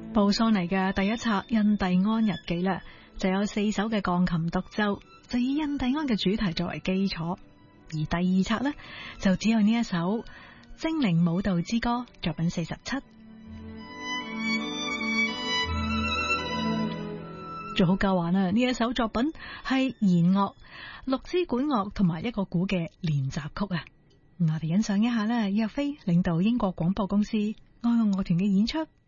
布桑尼嘅第一冊印第安日記呢，就有4首嘅鋼琴獨奏，就以印第安嘅主題作為基礎；而第二冊呢，就只有呢一首精靈舞蹈之歌作品47。早教話呢一首作品係弦樂、6支管樂同埋一個鼓嘅練習曲啊！我哋欣賞一下呢，約菲領導英國廣播公司愛樂樂團嘅演出。